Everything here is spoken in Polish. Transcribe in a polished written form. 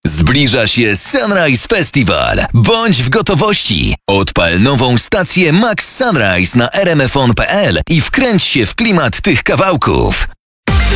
Zbliża się Sunrise Festival. Bądź w gotowości. Odpal nową stację Max Sunrise na rmfon.pl i wkręć się w klimat tych kawałków.